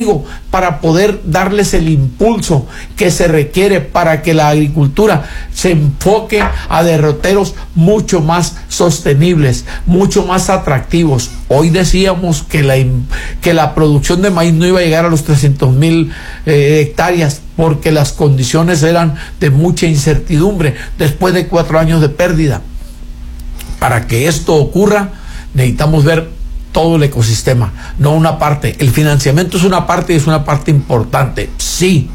contigo para poder darles el impulso que se requiere para que la agricultura se enfoque a derroteros mucho más sostenibles, mucho más atractivos. Hoy decíamos que la producción de maíz no iba a llegar a los 300,000 hectáreas porque las condiciones eran de mucha incertidumbre después de 4 años de pérdida. Para que esto ocurra, necesitamos ver todo el ecosistema, no una parte. El financiamiento es una parte y es una parte importante. Sí.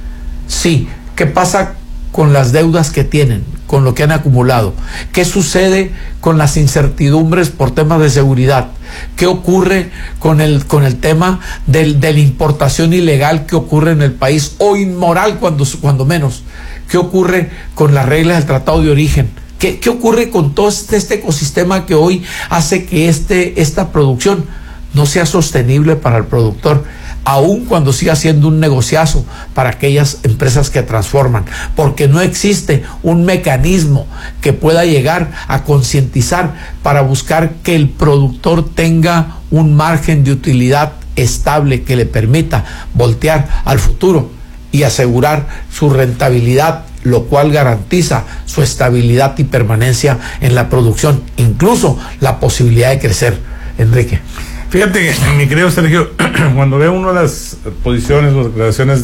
¿Qué pasa con las deudas que tienen, con lo que han acumulado? ¿Qué sucede con las incertidumbres por temas de seguridad? ¿Qué ocurre con el tema de la importación ilegal que ocurre en el país, o inmoral cuando menos? ¿Qué ocurre con las reglas del Tratado de Origen? ¿Qué ocurre con todo este ecosistema que hoy hace que esta producción no sea sostenible para el productor, aun cuando siga siendo un negociazo para aquellas empresas que transforman? Porque no existe un mecanismo que pueda llegar a concientizar para buscar que el productor tenga un margen de utilidad estable que le permita voltear al futuro y asegurar su rentabilidad, lo cual garantiza su estabilidad y permanencia en la producción, incluso la posibilidad de crecer. Enrique. Fíjate, mi querido Sergio, cuando veo uno de las posiciones o declaraciones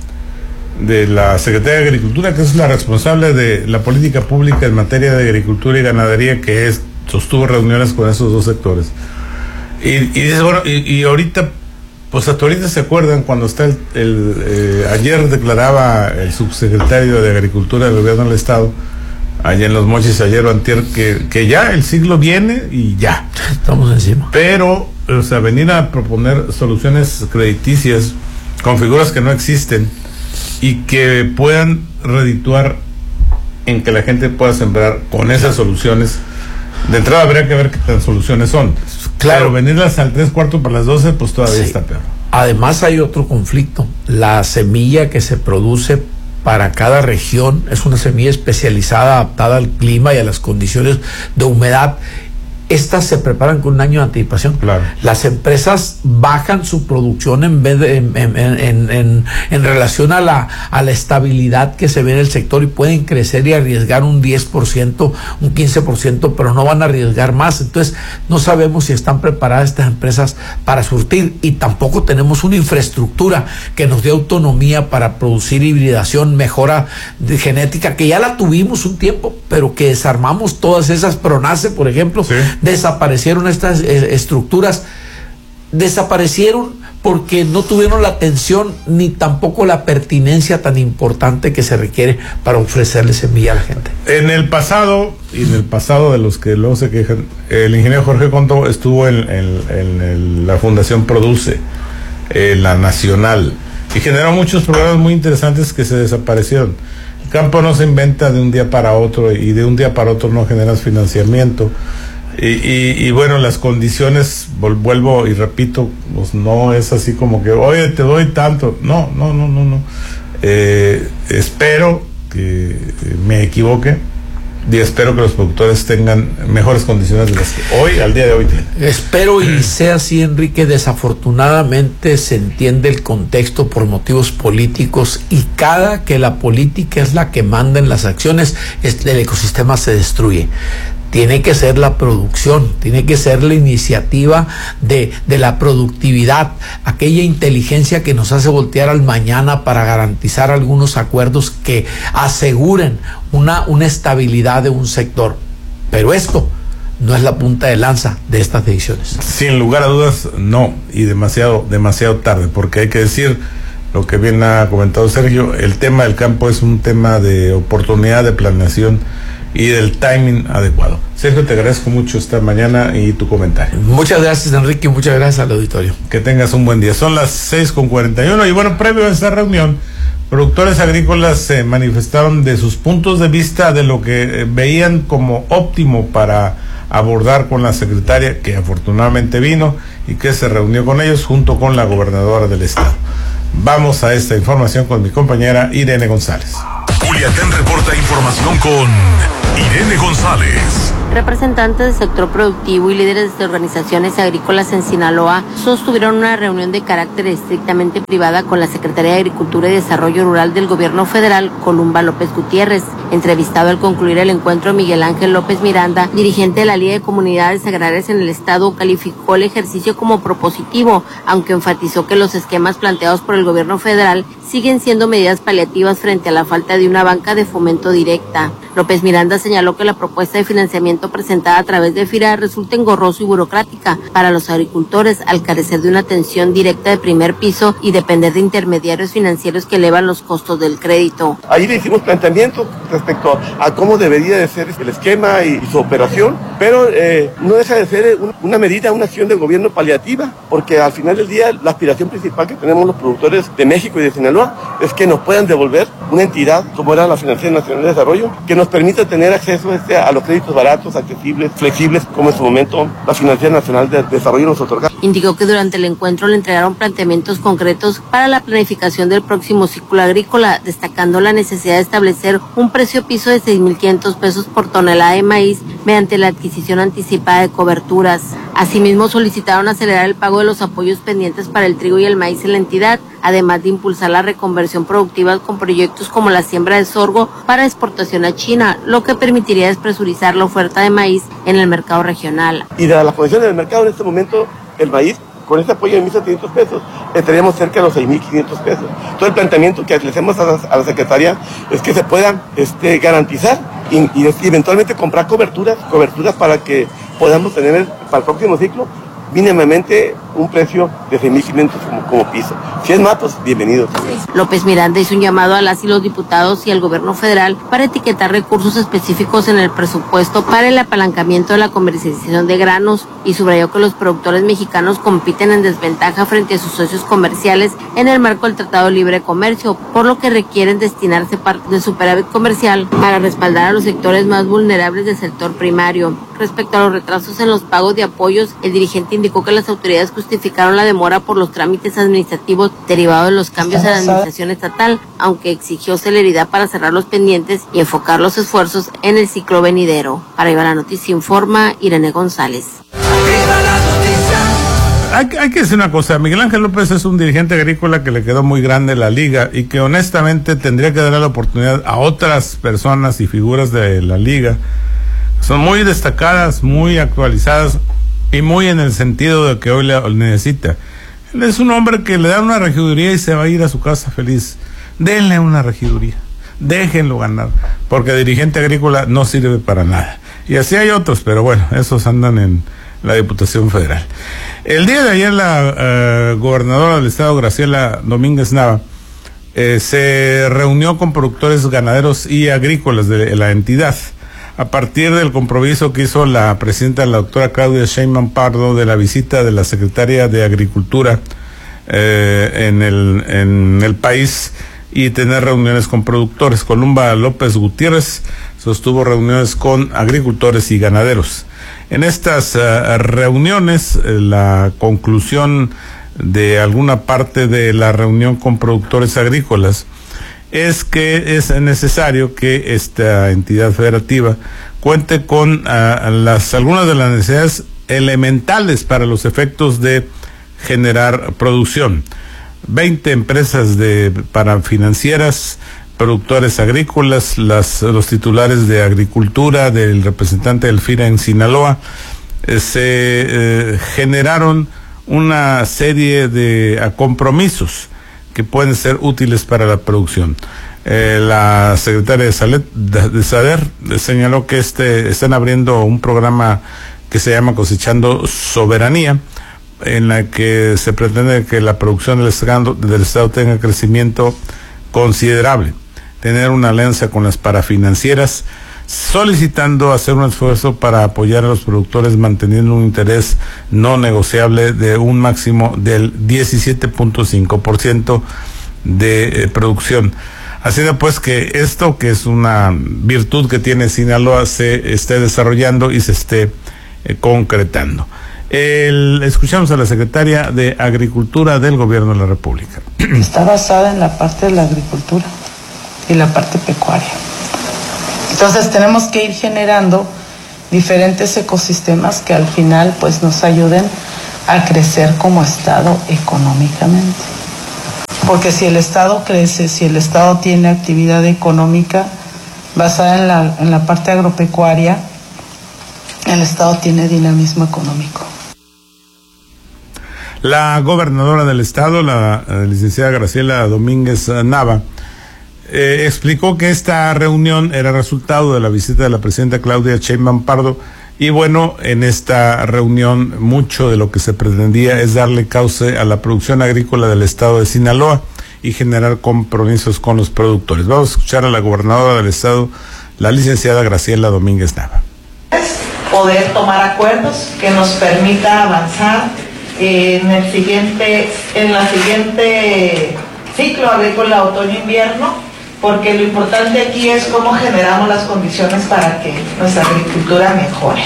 de la Secretaría de Agricultura, que es la responsable de la política pública en materia de agricultura y ganadería, que sostuvo reuniones con esos dos sectores, y dice, bueno, y ahorita, pues hasta ahorita se acuerdan cuando está ayer declaraba el subsecretario de Agricultura del Gobierno del Estado, allá en Los Mochis, ayer o antier, que ya el siglo viene y ya estamos encima. Pero, o sea, venir a proponer soluciones crediticias con figuras que no existen y que puedan redituar en que la gente pueda sembrar con esas soluciones, de entrada habría que ver qué tan soluciones son. Claro, pero venirlas al 3:15 para las 12, pues todavía está peor. Además hay otro conflicto. La semilla que se produce para cada región es una semilla especializada, adaptada al clima y a las condiciones de humedad. Estas se preparan con un año de anticipación. Claro. Las empresas bajan su producción en vez de en relación a la estabilidad que se ve en el sector, y pueden crecer y arriesgar un 10%, un 15%, pero no van a arriesgar más. Entonces no sabemos si están preparadas estas empresas para surtir, y tampoco tenemos una infraestructura que nos dé autonomía para producir hibridación, mejora de genética, que ya la tuvimos un tiempo, pero que desarmamos todas esas. Pronace, por ejemplo, sí. Desaparecieron estas estructuras, desaparecieron porque no tuvieron la atención ni tampoco la pertinencia tan importante que se requiere para ofrecerle semilla a la gente. En el pasado de los que luego se quejan, el ingeniero Jorge Conto estuvo en la Fundación Produce, la nacional, y generó muchos programas muy interesantes que se desaparecieron. El campo no se inventa de un día para otro, y de un día para otro no generas financiamiento. Y bueno, las condiciones, vuelvo y repito, pues no es así como que, oye, te doy tanto. No. Espero que me equivoque, y espero que los productores tengan mejores condiciones de las que al día de hoy tienen. Espero y sea así, Enrique. Desafortunadamente se entiende el contexto por motivos políticos, y cada que la política es la que manda en las acciones, el ecosistema se destruye. Tiene que ser la producción, tiene que ser la iniciativa de la productividad, aquella inteligencia que nos hace voltear al mañana para garantizar algunos acuerdos que aseguren una estabilidad de un sector. Pero esto no es la punta de lanza de estas decisiones. Sin lugar a dudas, no, y demasiado tarde, porque hay que decir lo que bien ha comentado Sergio: el tema del campo es un tema de oportunidad, de planeación y del timing adecuado. Sergio, te agradezco mucho esta mañana y tu comentario. Muchas gracias, Enrique, y muchas gracias al auditorio. Que tengas un buen día. Son las 6:41, y bueno, previo a esta reunión, productores agrícolas se manifestaron de sus puntos de vista de lo que veían como óptimo para abordar con la secretaria, que afortunadamente vino y que se reunió con ellos junto con la gobernadora del estado. Vamos a esta información con mi compañera Irene González. Culiacán reporta información con Irene González. Representantes del sector productivo y líderes de organizaciones agrícolas en Sinaloa sostuvieron una reunión de carácter estrictamente privada con la Secretaría de Agricultura y Desarrollo Rural del Gobierno Federal, Columba López Gutiérrez. Entrevistado al concluir el encuentro, Miguel Ángel López Miranda, dirigente de la Liga de Comunidades Agrarias en el Estado, calificó el ejercicio como propositivo, aunque enfatizó que los esquemas planteados por el Gobierno Federal siguen siendo medidas paliativas frente a la falta de una banca de fomento directa. López Miranda señaló que la propuesta de financiamiento presentada a través de FIRA resulta engorrosa y burocrática para los agricultores al carecer de una atención directa de primer piso y depender de intermediarios financieros que elevan los costos del crédito. Ahí le hicimos planteamientos respecto a cómo debería de ser el esquema y su operación, pero no deja de ser una medida, una acción del gobierno paliativa, porque al final del día la aspiración principal que tenemos los productores de México y de Sinaloa es que nos puedan devolver una entidad como era la Financiera Nacional de Desarrollo, que nos permita tener acceso a los créditos baratos, accesibles, flexibles, como en su momento la Financiera Nacional de Desarrollo nos otorga. Indicó que durante el encuentro le entregaron planteamientos concretos para la planificación del próximo ciclo agrícola, destacando la necesidad de establecer un precio piso de 6,500 pesos por tonelada de maíz mediante la adquisición anticipada de coberturas. Asimismo, solicitaron acelerar el pago de los apoyos pendientes para el trigo y el maíz en la entidad, además de impulsar la reconversión productiva con proyectos como la siembra de sorgo para exportación a China, lo que permitiría despresurizar la oferta de maíz en el mercado regional. Y de las condiciones del mercado en este momento, el maíz, con este apoyo de 1,700 pesos, estaríamos cerca de los 6,500 pesos. Todo el planteamiento que le hacemos a la Secretaría es que se puedan garantizar y eventualmente comprar coberturas para que podamos tener para el próximo ciclo mínimamente un precio de 6,500 como piso. Si es más, pues bienvenido. López Miranda hizo un llamado a las y los diputados y al gobierno federal para etiquetar recursos específicos en el presupuesto para el apalancamiento de la comercialización de granos y subrayó que los productores mexicanos compiten en desventaja frente a sus socios comerciales en el marco del Tratado de Libre Comercio, por lo que requieren destinarse parte del superávit comercial para respaldar a los sectores más vulnerables del sector primario. Respecto a los retrasos en los pagos de apoyos, el dirigente indicó que las autoridades justificaron la demora por los trámites administrativos derivados de los cambios en la administración estatal, aunque exigió celeridad para cerrar los pendientes y enfocar los esfuerzos en el ciclo venidero. Para Viva la Noticia informa Irene González. Hay que decir una cosa, Miguel Ángel López es un dirigente agrícola que le quedó muy grande la liga y que honestamente tendría que darle la oportunidad a otras personas y figuras de la liga. Son muy destacadas, muy actualizadas y muy en el sentido de que hoy le necesita. Él es un hombre que le da una regiduría y se va a ir a su casa feliz. Denle una regiduría, déjenlo ganar, porque dirigente agrícola no sirve para nada. Y así hay otros, pero bueno, esos andan en la Diputación Federal. El día de ayer la gobernadora del estado, Graciela Domínguez Nava, se reunió con productores ganaderos y agrícolas de la entidad, a partir del compromiso que hizo la presidenta, la doctora Claudia Sheinbaum Pardo, de la visita de la secretaria de Agricultura en el país y tener reuniones con productores. Columba López Gutiérrez sostuvo reuniones con agricultores y ganaderos. En estas reuniones, la conclusión de alguna parte de la reunión con productores agrícolas es que es necesario que esta entidad federativa cuente con algunas de las necesidades elementales para los efectos de generar producción. 20 empresas para financieras, productores agrícolas, los titulares de agricultura, del representante del FIRA en Sinaloa, se generaron una serie de compromisos que pueden ser útiles para la producción. La secretaria de SADER señaló que están abriendo un programa que se llama Cosechando Soberanía, en la que se pretende que la producción del Estado tenga crecimiento considerable, tener una alianza con las parafinancieras, solicitando hacer un esfuerzo para apoyar a los productores manteniendo un interés no negociable de un máximo del 17.5% de producción. Haciendo pues que esto, que es una virtud que tiene Sinaloa, se esté desarrollando y se esté concretando. Escuchamos a la secretaria de Agricultura del Gobierno de la República. Está basada en la parte de la agricultura y la parte pecuaria. Entonces tenemos que ir generando diferentes ecosistemas que al final pues nos ayuden a crecer como Estado económicamente. Porque si el Estado crece, si el Estado tiene actividad económica basada en la parte agropecuaria, el Estado tiene dinamismo económico. La gobernadora del Estado, la licenciada Graciela Domínguez Nava, explicó que esta reunión era resultado de la visita de la presidenta Claudia Sheinbaum Pardo, y bueno, en esta reunión mucho de lo que se pretendía es darle cauce a la producción agrícola del estado de Sinaloa y generar compromisos con los productores. Vamos a escuchar a la gobernadora del Estado, la licenciada Graciela Domínguez Nava. Poder tomar acuerdos que nos permita avanzar en la siguiente ciclo agrícola otoño-invierno, porque lo importante aquí es cómo generamos las condiciones para que nuestra agricultura mejore.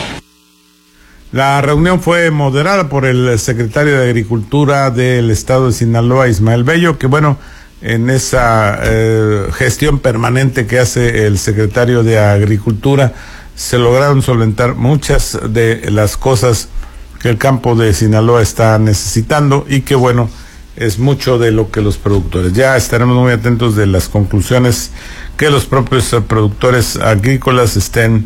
La reunión fue moderada por el secretario de Agricultura del Estado de Sinaloa, Ismael Bello, que bueno, en esa gestión permanente que hace el secretario de Agricultura, se lograron solventar muchas de las cosas que el campo de Sinaloa está necesitando, y que bueno, es mucho de lo que los productores. Ya estaremos muy atentos de las conclusiones que los propios productores agrícolas estén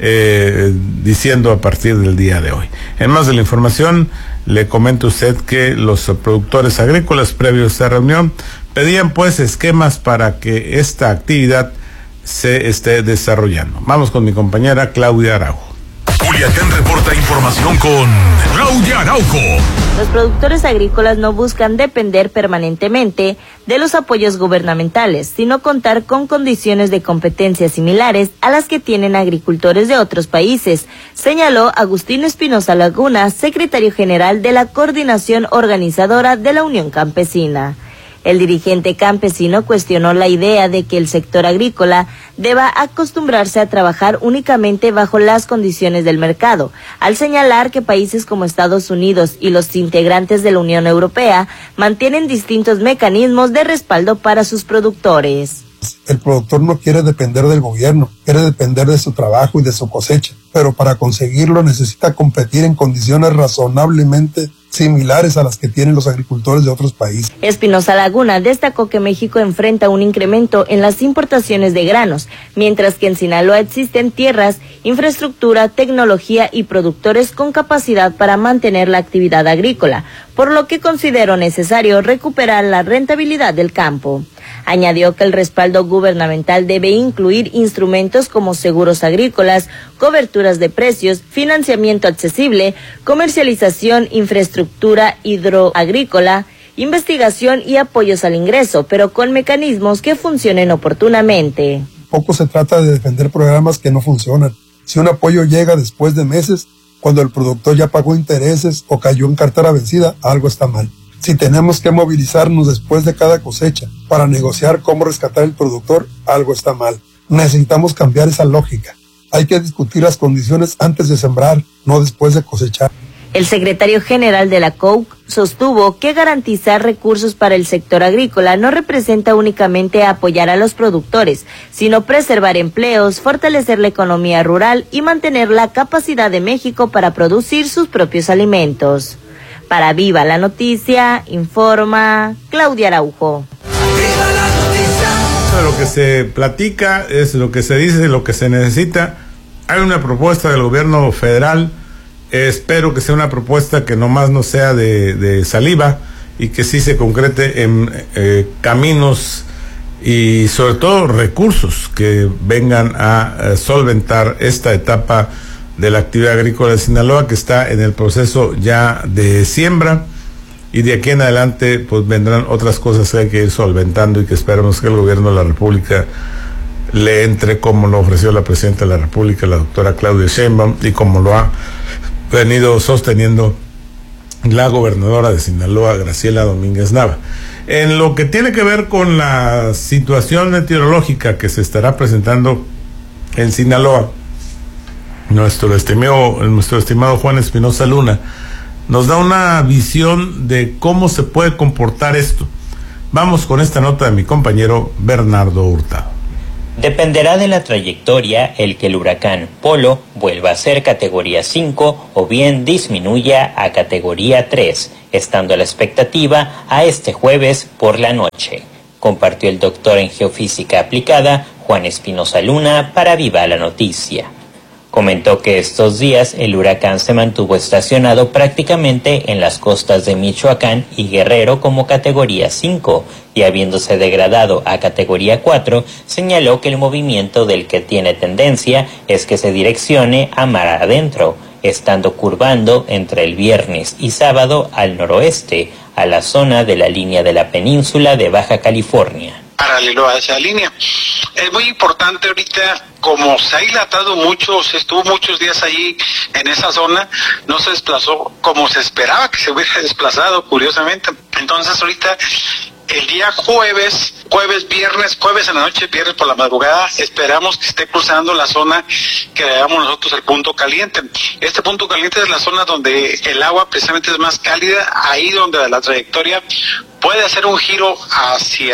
diciendo a partir del día de hoy. En más de la información, le comento a usted que los productores agrícolas previos a esta reunión pedían pues esquemas para que esta actividad se esté desarrollando. Vamos con mi compañera Claudia Araujo. Culiacán reporta información con Claudia Araujo. Los productores agrícolas no buscan depender permanentemente de los apoyos gubernamentales, sino contar con condiciones de competencia similares a las que tienen agricultores de otros países, señaló Agustín Espinosa Laguna, secretario general de la Coordinación Organizadora de la Unión Campesina. El dirigente campesino cuestionó la idea de que el sector agrícola deba acostumbrarse a trabajar únicamente bajo las condiciones del mercado, al señalar que países como Estados Unidos y los integrantes de la Unión Europea mantienen distintos mecanismos de respaldo para sus productores. El productor no quiere depender del gobierno, quiere depender de su trabajo y de su cosecha, pero para conseguirlo necesita competir en condiciones razonablemente similares a las que tienen los agricultores de otros países. Espinosa Laguna destacó que México enfrenta un incremento en las importaciones de granos, mientras que en Sinaloa existen tierras, infraestructura, tecnología y productores con capacidad para mantener la actividad agrícola, por lo que consideró necesario recuperar la rentabilidad del campo. Añadió que el respaldo gubernamental debe incluir instrumentos como seguros agrícolas, coberturas de precios, financiamiento accesible, comercialización, infraestructura hidroagrícola, investigación y apoyos al ingreso, pero con mecanismos que funcionen oportunamente. Poco se trata de defender programas que no funcionan. Si un apoyo llega después de meses, cuando el productor ya pagó intereses o cayó en cartera vencida, algo está mal. Si tenemos que movilizarnos después de cada cosecha para negociar cómo rescatar al productor, algo está mal. Necesitamos cambiar esa lógica. Hay que discutir las condiciones antes de sembrar, no después de cosechar. El secretario general de la COUC sostuvo que garantizar recursos para el sector agrícola no representa únicamente apoyar a los productores, sino preservar empleos, fortalecer la economía rural y mantener la capacidad de México para producir sus propios alimentos. Para Viva la Noticia, informa Claudia Araujo. Viva la noticia. Lo que se platica es lo que se dice, lo que se necesita. Hay una propuesta del gobierno federal. Espero que sea una propuesta que nomás no sea de saliva y que sí se concrete en caminos y sobre todo recursos que vengan a solventar esta etapa de la actividad agrícola de Sinaloa, que está en el proceso ya de siembra, y de aquí en adelante pues vendrán otras cosas que hay que ir solventando y que esperamos que el gobierno de la República le entre, como lo ofreció la presidenta de la República, la doctora Claudia Sheinbaum, y como lo ha venido sosteniendo la gobernadora de Sinaloa, Graciela Domínguez Nava. En lo que tiene que ver con la situación meteorológica que se estará presentando en Sinaloa, nuestro estimado Juan Espinosa Luna nos da una visión de cómo se puede comportar esto. Vamos con esta nota de mi compañero Bernardo Hurtado. Dependerá de la trayectoria el que el huracán Polo vuelva a ser categoría 5 o bien disminuya a categoría 3, estando a la expectativa a este jueves por la noche. Compartió el doctor en geofísica aplicada Juan Espinosa Luna para Viva la Noticia. Comentó que estos días el huracán se mantuvo estacionado prácticamente en las costas de Michoacán y Guerrero como categoría 5 y habiéndose degradado a categoría 4, señaló que el movimiento del que tiene tendencia es que se direccione a mar adentro, estando curvando entre el viernes y sábado al noroeste, a la zona de la línea de la península de Baja California. Paralelo a esa línea. Es muy importante ahorita, como se ha dilatado mucho, se estuvo muchos días allí en esa zona, no se desplazó como se esperaba que se hubiera desplazado, curiosamente. Entonces ahorita, el día jueves en la noche, viernes por la madrugada, esperamos que esté cruzando la zona que le llamamos nosotros el punto caliente. Este punto caliente es la zona donde el agua precisamente es más cálida, ahí donde la trayectoria puede hacer un giro hacia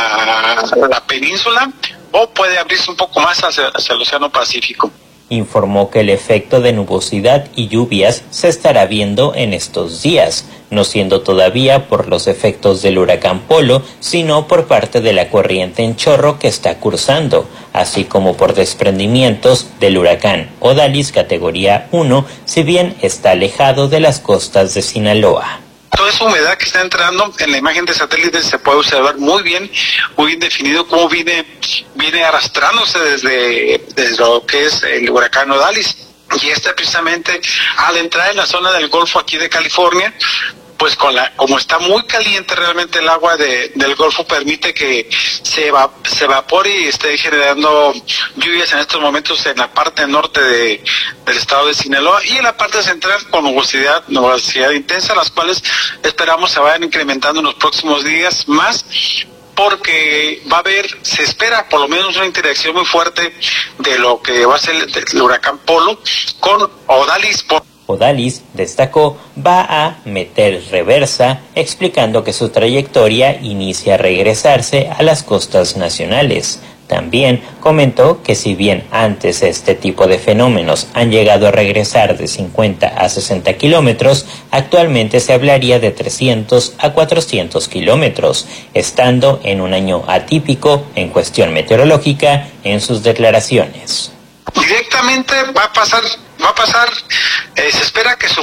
la península o puede abrirse un poco más hacia el Océano Pacífico. Informó que el efecto de nubosidad y lluvias se estará viendo en estos días, no siendo todavía por los efectos del huracán Polo, sino por parte de la corriente en chorro que está cursando, así como por desprendimientos del huracán Odalis categoría 1, si bien está alejado de las costas de Sinaloa. Toda esa humedad que está entrando en la imagen de satélite se puede observar muy bien definido cómo viene arrastrándose desde lo que es el huracán Odalis. Y precisamente al entrar en la zona del Golfo aquí de California, pues como está muy caliente realmente el agua del Golfo, permite que se evapore y esté generando lluvias en estos momentos en la parte norte del estado de Sinaloa y en la parte central con nubosidad intensa, las cuales esperamos se vayan incrementando en los próximos días más, porque se espera por lo menos una interacción muy fuerte de lo que va a ser el huracán Polo con Odalis. Odalis, destacó, va a meter reversa, explicando que su trayectoria inicia a regresarse a las costas nacionales. También comentó que si bien antes este tipo de fenómenos han llegado a regresar de 50 a 60 kilómetros, actualmente se hablaría de 300 a 400 kilómetros, estando en un año atípico en cuestión meteorológica en sus declaraciones. Directamente va a pasar, se espera que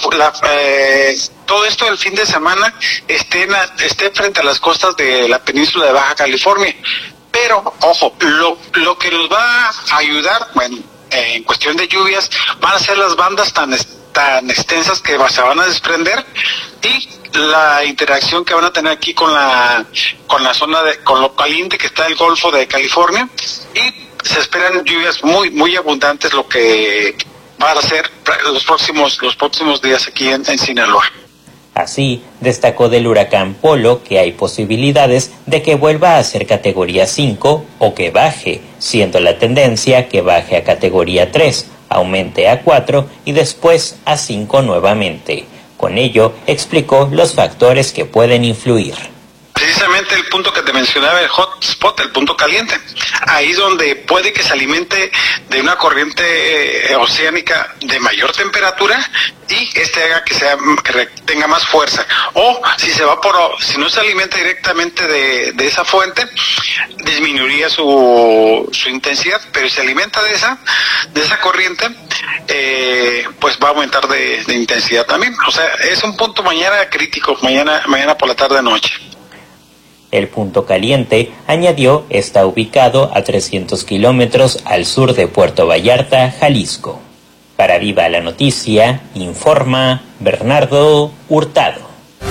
todo esto del fin de semana esté frente a las costas de la península de Baja California. Pero, ojo, lo que nos va a ayudar, en cuestión de lluvias, van a ser las bandas tan extensas que se van a desprender y la interacción que van a tener aquí con la zona con lo caliente que está el Golfo de California, y se esperan lluvias muy abundantes, lo que van a ser los próximos días aquí en Sinaloa. Así, destacó del huracán Polo que hay posibilidades de que vuelva a ser categoría 5 o que baje, siendo la tendencia que baje a categoría 3, aumente a 4 y después a 5 nuevamente. Con ello, explicó los factores que pueden influir. Precisamente el punto que te mencionaba, el hotspot, el punto caliente, ahí donde puede que se alimente de una corriente oceánica de mayor temperatura y haga que tenga más fuerza, o si no se alimenta directamente de esa fuente, disminuiría su intensidad, pero si se alimenta de esa corriente, pues va a aumentar de intensidad también. O sea, es un punto mañana crítico, mañana por la tarde-noche. El punto caliente, añadió, está ubicado a 300 kilómetros al sur de Puerto Vallarta, Jalisco. Para Viva la Noticia, informa Bernardo Hurtado.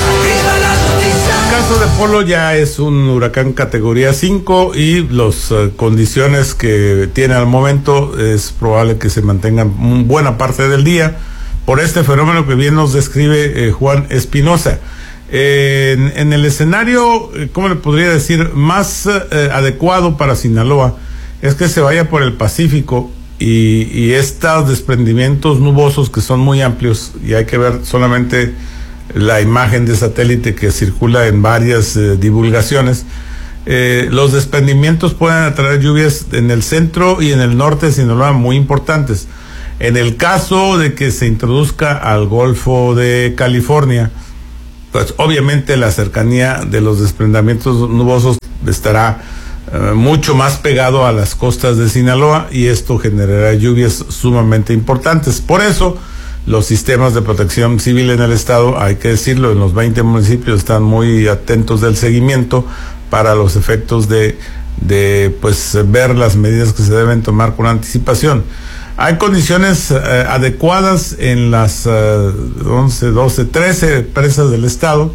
El caso de Polo ya es un huracán categoría 5 y las condiciones que tiene al momento es probable que se mantengan buena parte del día por este fenómeno que bien nos describe Juan Espinosa. En el escenario, ¿cómo le podría decir?, más adecuado para Sinaloa es que se vaya por el Pacífico y estos desprendimientos nubosos que son muy amplios, y hay que ver solamente la imagen de satélite que circula en varias divulgaciones, los desprendimientos pueden atraer lluvias en el centro y en el norte de Sinaloa muy importantes. En el caso de que se introduzca al Golfo de California, pues obviamente la cercanía de los desprendimientos nubosos estará mucho más pegado a las costas de Sinaloa, y esto generará lluvias sumamente importantes. Por eso los sistemas de protección civil en el estado, hay que decirlo, en los 20 municipios están muy atentos del seguimiento para los efectos de pues ver las medidas que se deben tomar con anticipación. Hay condiciones adecuadas en las 11, 12, 13 presas del estado,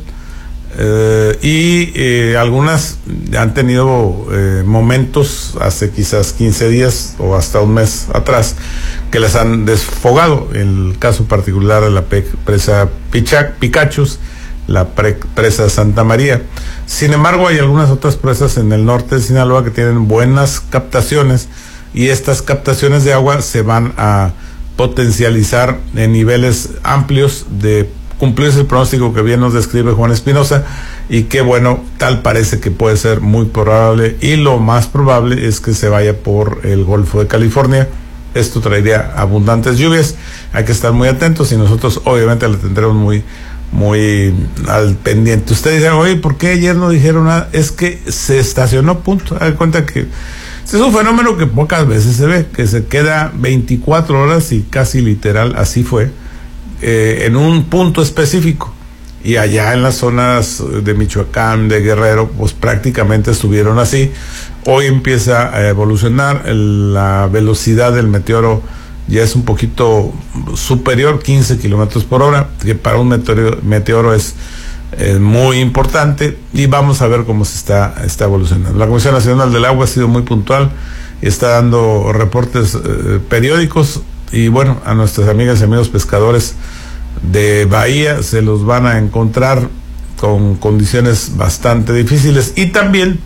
y algunas han tenido momentos hace quizás 15 días o hasta un mes atrás que las han desfogado. El caso particular de la presa Picachos, la presa Santa María. Sin embargo, hay algunas otras presas en el norte de Sinaloa que tienen buenas captaciones, y estas captaciones de agua se van a potencializar en niveles amplios de cumplirse el pronóstico que bien nos describe Juan Espinosa, y que bueno, tal parece que puede ser muy probable, y lo más probable es que se vaya por el Golfo de California. Esto traería abundantes lluvias, hay que estar muy atentos, y nosotros obviamente le tendremos muy al pendiente. Usted dice, oye, ¿por qué ayer no dijeron nada? Es que se estacionó, punto. Hay cuenta que es un fenómeno que pocas veces se ve, que se queda 24 horas, y casi literal así fue, en un punto específico. Y allá en las zonas de Michoacán, de Guerrero, pues prácticamente estuvieron así. Hoy empieza a evolucionar, la velocidad del meteoro ya es un poquito superior, 15 kilómetros por hora, que para un meteoro es muy importante, y vamos a ver cómo se está evolucionando. La Comisión Nacional del Agua ha sido muy puntual y está dando reportes periódicos, y bueno, a nuestras amigas y amigos pescadores de Bahía se los van a encontrar con condiciones bastante difíciles, y también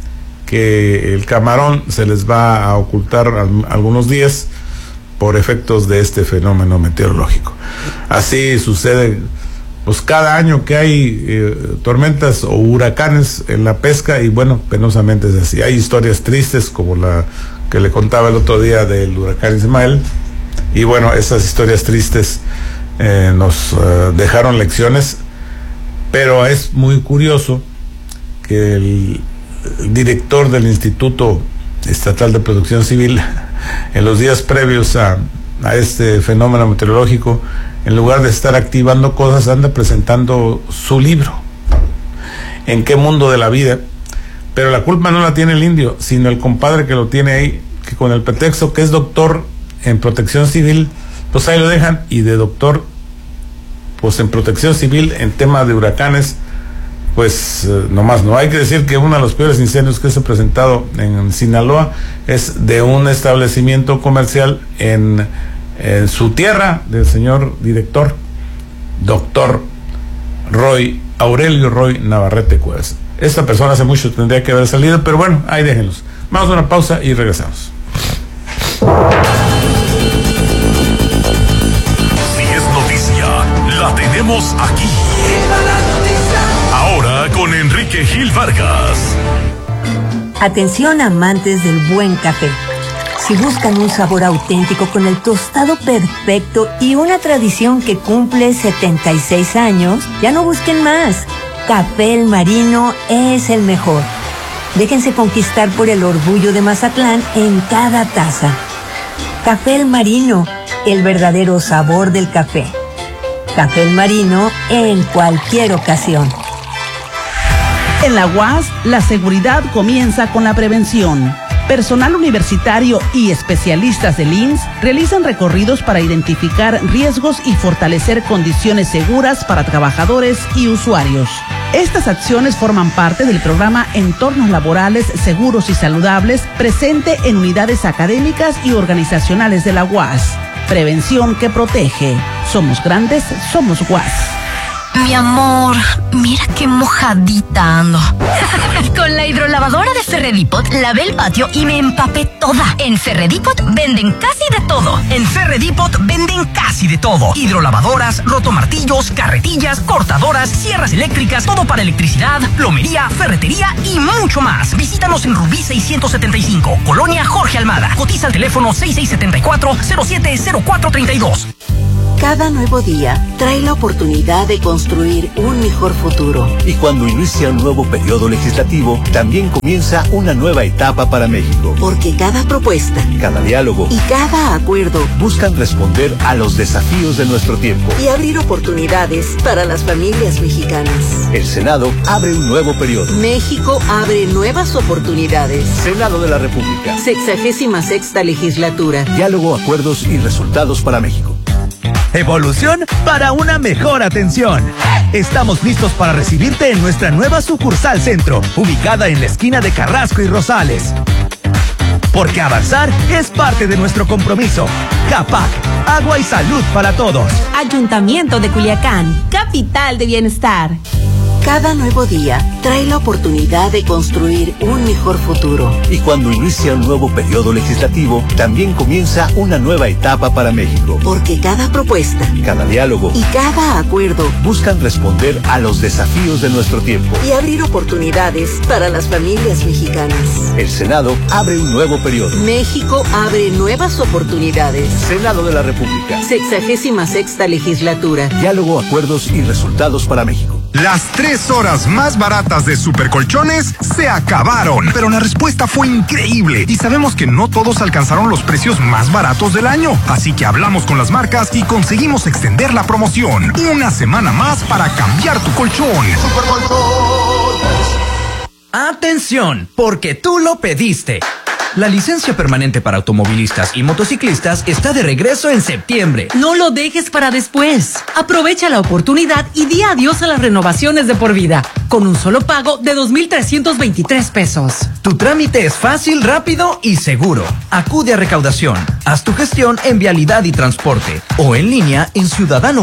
que el camarón se les va a ocultar algunos días por efectos de este fenómeno meteorológico. Así sucede pues cada año que hay tormentas o huracanes en la pesca, y bueno, penosamente es así. Hay historias tristes como la que le contaba el otro día del huracán Ismael, y bueno, esas historias tristes nos dejaron lecciones, pero es muy curioso que el director del Instituto Estatal de Protección Civil, en los días previos a este fenómeno meteorológico, en lugar de estar activando cosas, anda presentando su libro, ¿En qué mundo de la vida? Pero la culpa no la tiene el indio, sino el compadre que lo tiene ahí, que con el pretexto que es doctor en protección civil, pues ahí lo dejan, y de doctor pues en protección civil en tema de huracanes, pues nomás no. Hay que decir que uno de los peores incendios que se ha presentado en Sinaloa es de un establecimiento comercial en su tierra, del señor director, doctor Aurelio Roy Navarrete Cuevas. Esta persona hace mucho tendría que haber salido, pero bueno, ahí déjenlos. Vamos a una pausa y regresamos. Si es noticia, la tenemos aquí. Ahora con Enrique Gil Vargas. Atención amantes del buen café. Si buscan un sabor auténtico con el tostado perfecto y una tradición que cumple 76 años, ya no busquen más. Café El Marino es el mejor. Déjense conquistar por el orgullo de Mazatlán en cada taza. Café El Marino, el verdadero sabor del café. Café El Marino en cualquier ocasión. En la UAS, la seguridad comienza con la prevención. Personal universitario y especialistas del IMSS realizan recorridos para identificar riesgos y fortalecer condiciones seguras para trabajadores y usuarios. Estas acciones forman parte del programa Entornos Laborales Seguros y Saludables, presente en unidades académicas y organizacionales de la UAS. Prevención que protege. Somos grandes, somos UAS. Mi amor, mira qué mojadita ando. Con la hidrolavadora de Ferredipot lavé el patio y me empapé toda. En Ferredipot venden casi de todo. En Ferredipot venden casi de todo. Hidrolavadoras, rotomartillos, carretillas, cortadoras, sierras eléctricas, todo para electricidad, plomería, ferretería y mucho más. Visítanos en Rubí 675, Colonia Jorge Almada. Cotiza al teléfono 6674-070432. Cada nuevo día trae la oportunidad de construir un mejor futuro. Y cuando inicia un nuevo periodo legislativo, también comienza una nueva etapa para México. Porque cada propuesta, cada diálogo y cada acuerdo buscan responder a los desafíos de nuestro tiempo y abrir oportunidades para las familias mexicanas. El Senado abre un nuevo periodo. México abre nuevas oportunidades. Senado de la República. 66ª legislatura. Diálogo, acuerdos y resultados para México. Evolución para una mejor atención. Estamos listos para recibirte en nuestra nueva sucursal centro, ubicada en la esquina de Carrasco y Rosales. Porque avanzar es parte de nuestro compromiso. CAPAC, agua y salud para todos. Ayuntamiento de Culiacán, capital de bienestar. Cada nuevo día trae la oportunidad de construir un mejor futuro. Y cuando inicia un nuevo periodo legislativo, también comienza una nueva etapa para México. Porque cada propuesta, cada diálogo y cada acuerdo buscan responder a los desafíos de nuestro tiempo y abrir oportunidades para las familias mexicanas. El Senado abre un nuevo periodo. México abre nuevas oportunidades. Senado de la República. 66ª legislatura. Diálogo, acuerdos y resultados para México. Las 3 horas más baratas de Supercolchones se acabaron, pero la respuesta fue increíble y sabemos que no todos alcanzaron los precios más baratos del año, así que hablamos con las marcas y conseguimos extender la promoción. Una semana más para cambiar tu colchón. Atención, porque tú lo pediste. La licencia permanente para automovilistas y motociclistas está de regreso en septiembre. No lo dejes para después. Aprovecha la oportunidad y di adiós a las renovaciones de por vida, con un solo pago de 2,323 pesos. Tu trámite es fácil, rápido y seguro. Acude a recaudación. Haz tu gestión en Vialidad y Transporte o en línea en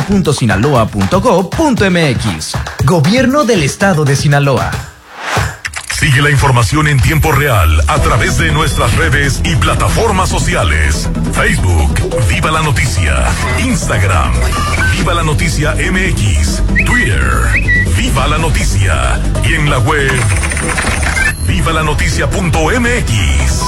ciudadano.sinaloa.gov.mx. Gobierno del Estado de Sinaloa. Sigue la información en tiempo real a través de nuestras redes y plataformas sociales. Facebook, Viva la Noticia. Instagram, Viva la Noticia MX. Twitter, Viva la Noticia. Y en la web, vivalanoticia.mx.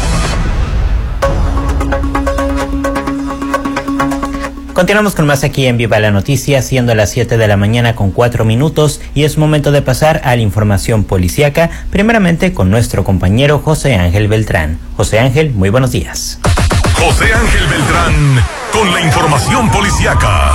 Continuamos con más aquí en Viva la Noticia, siendo las 7 de la mañana con 4 minutos y es momento de pasar a la información policíaca, primeramente con nuestro compañero José Ángel Beltrán. José Ángel, muy buenos días. José Ángel Beltrán con la información policíaca.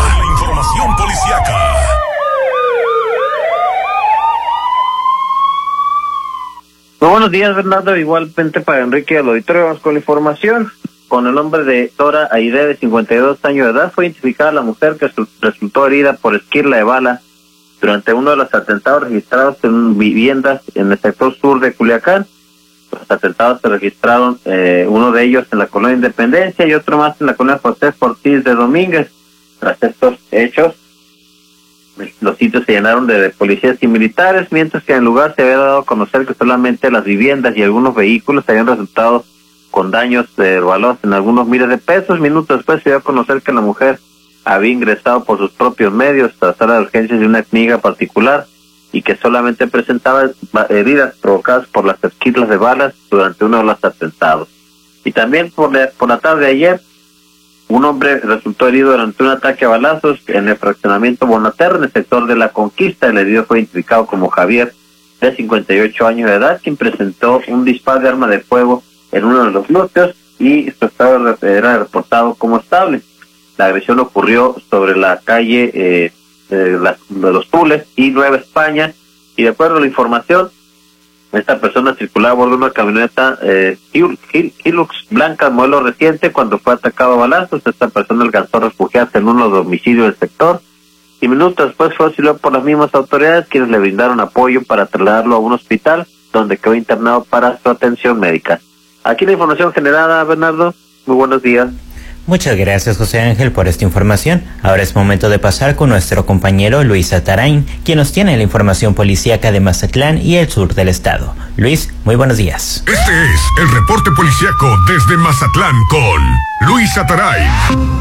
Muy buenos días, Bernardo. Igualmente para Enrique del auditorio, vamos con la información. Con el nombre de Dora Aide, de 52 años de edad, fue identificada la mujer que resultó herida por esquirla de bala durante uno de los atentados registrados en viviendas en el sector sur de Culiacán. Los atentados se registraron, uno de ellos en la colonia Independencia y otro más en la colonia José Ortiz de Domínguez. Tras estos hechos, los sitios se llenaron de policías y militares, mientras que en el lugar se había dado a conocer que solamente las viviendas y algunos vehículos habían resultado con daños de valor en algunos miles de pesos. Minutos después se dio a conocer que la mujer había ingresado por sus propios medios a la sala de urgencias de una clínica particular y que solamente presentaba heridas provocadas por las esquirlas de balas durante uno de los atentados. Y también por la tarde de ayer, un hombre resultó herido durante un ataque a balazos en el fraccionamiento Bonaterra, en el sector de La Conquista. El herido fue identificado como Javier, de 58 años de edad, quien presentó un disparo de arma de fuego en uno de los glúteos y su estado era reportado como estable. La agresión ocurrió sobre la calle de los Tules y Nueva España, y de acuerdo a la información, esta persona circulaba a bordo de una camioneta Hilux blanca modelo reciente cuando fue atacado a balazos. Esta persona alcanzó a refugiarse en uno de los domicilios del sector y minutos después fue auxiliado por las mismas autoridades, quienes le brindaron apoyo para trasladarlo a un hospital donde quedó internado para su atención médica. Aquí la información generada, Bernardo. Muy buenos días. Muchas gracias, José Ángel, por esta información. Ahora es momento de pasar con nuestro compañero Luis Atarain, quien nos tiene la información policíaca de Mazatlán y el sur del estado. Luis, muy buenos días. Este es el reporte policíaco desde Mazatlán con Luis Atarain.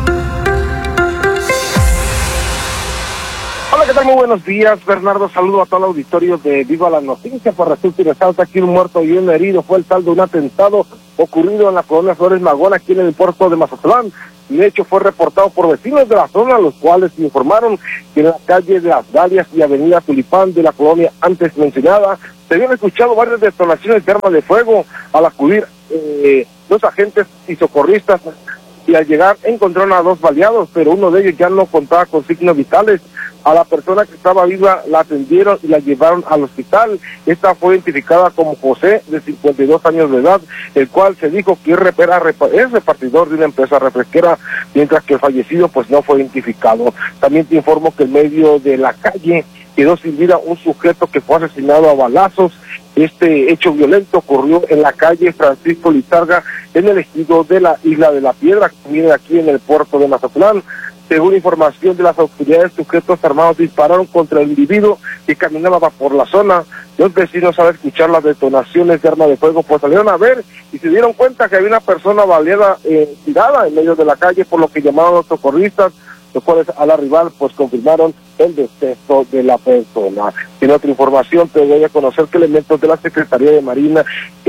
Hola, ¿qué tal? Muy buenos días, Bernardo. Saludo a todo el auditorio de Viva la Noticia. Por resulta y resalta aquí un muerto y un herido. Fue el saldo de un atentado ocurrido en la colonia Flores Magón, aquí en el puerto de Mazatlán. De hecho, fue reportado por vecinos de la zona, los cuales informaron que en la calle de Las Dalias y avenida Tulipán de la colonia antes mencionada, se habían escuchado varias detonaciones de armas de fuego. Al acudir los agentes y socorristas, y al llegar encontraron a 2 baleados, pero uno de ellos ya no contaba con signos vitales. A la persona que estaba viva la atendieron y la llevaron al hospital. Esta fue identificada como José, de 52 años de edad, el cual se dijo que es repartidor de una empresa refresquera, mientras que el fallecido pues no fue identificado. También te informo que en medio de la calle quedó sin vida un sujeto que fue asesinado a balazos. Este hecho violento ocurrió en la calle Francisco Lizarga, en el ejido de la Isla de la Piedra, que viene aquí en el puerto de Mazatlán. Según información de las autoridades, sujetos armados dispararon contra el individuo que caminaba por la zona. Los vecinos, al escuchar las detonaciones de arma de fuego, pues salieron a ver y se dieron cuenta que había una persona baleada tirada en medio de la calle, por lo que llamaron a los socorristas, los cuales al arribar pues confirmaron el deceso de la persona. En otra información te doy a conocer que elementos de la Secretaría de Marina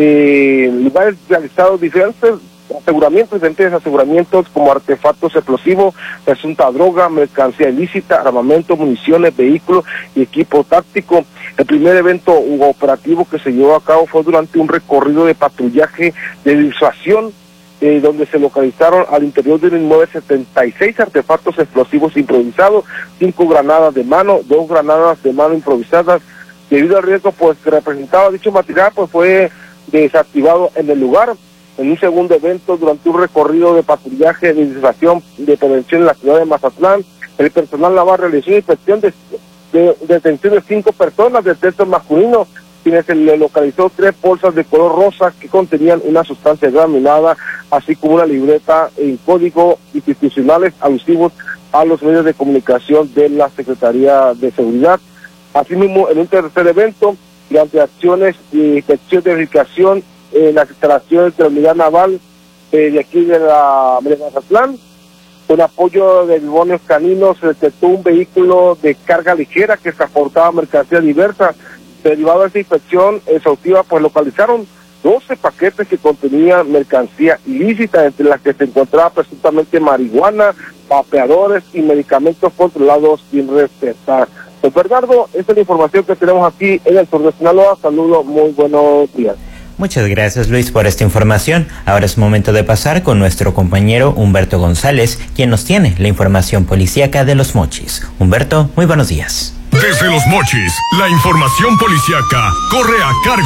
han realizado diferentes aseguramientos como artefactos explosivos, presunta droga, mercancía ilícita, armamento, municiones, vehículos y equipo táctico. El primer evento operativo que se llevó a cabo fue durante un recorrido de patrullaje de disuasión, donde se localizaron al interior de un inmueble 76 artefactos explosivos improvisados, 5 granadas de mano, 2 granadas de mano improvisadas. Debido al riesgo pues que representaba dicho material, pues fue desactivado en el lugar. En un segundo evento, durante un recorrido de patrullaje de disuasión de prevención en la ciudad de Mazatlán, el personal naval realizó una inspección de detención de 5 personas de sexo masculino, quienes se le localizó 3 bolsas de color rosa que contenían una sustancia graminada, así como una libreta en código institucionales alusivos a los medios de comunicación de la Secretaría de Seguridad. Asimismo, en un tercer evento, durante acciones y inspección de verificación en las instalaciones de la unidad naval de aquí de Mazatlán, con apoyo de bibones caninos, se detectó un vehículo de carga ligera que transportaba mercancía diversa. Derivado de esta inspección exhaustiva, pues localizaron 12 paquetes que contenían mercancía ilícita, entre las que se encontraba presuntamente marihuana, vapeadores y medicamentos controlados sin respetar. Pues Bernardo, esta es la información que tenemos aquí en el sur de Sinaloa. Saludos, muy buenos días. Muchas gracias, Luis, por esta información. Ahora es momento de pasar con nuestro compañero Humberto González, quien nos tiene la información policíaca de Los Mochis. Humberto, muy buenos días. Desde Los Mochis, la información policíaca corre a cargo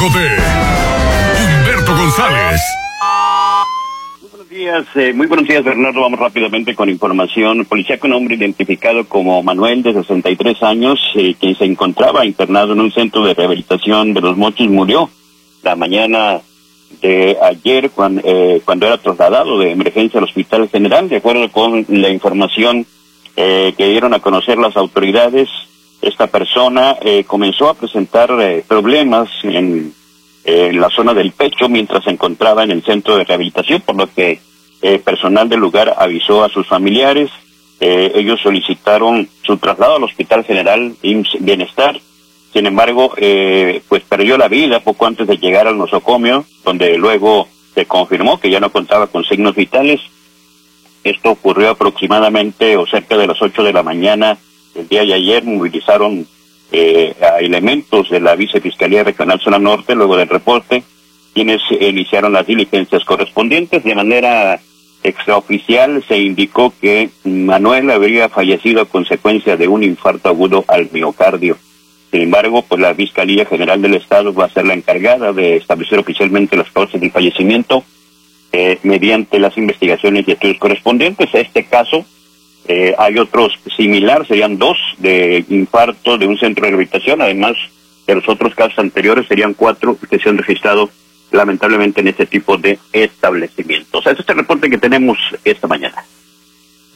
de Humberto González. Muy buenos días, Bernardo. Vamos rápidamente con información policíaca. Un hombre identificado como Manuel, de 63 años, quien se encontraba internado en un centro de rehabilitación de Los Mochis, murió la mañana de ayer cuando era trasladado de emergencia al Hospital General. De acuerdo con la información que dieron a conocer las autoridades, esta persona comenzó a presentar problemas en la zona del pecho mientras se encontraba en el centro de rehabilitación, por lo que personal del lugar avisó a sus familiares. Ellos solicitaron su traslado al Hospital General IMSS Bienestar. Sin embargo, pues perdió la vida poco antes de llegar al nosocomio, donde luego se confirmó que ya no contaba con signos vitales. Esto ocurrió aproximadamente o cerca de las 8 de la mañana el día de ayer. Movilizaron a elementos de la Vicefiscalía Regional Zona Norte luego del reporte, quienes iniciaron las diligencias correspondientes. De manera extraoficial se indicó que Manuel habría fallecido a consecuencia de un infarto agudo al miocardio. Sin embargo, pues la Fiscalía General del Estado va a ser la encargada de establecer oficialmente las causas del fallecimiento mediante las investigaciones y estudios correspondientes. A este caso hay otros similares, serían 2 de infarto de un centro de rehabilitación, además de los otros casos anteriores serían 4 que se han registrado lamentablemente en este tipo de establecimientos. Ese es el reporte que tenemos esta mañana.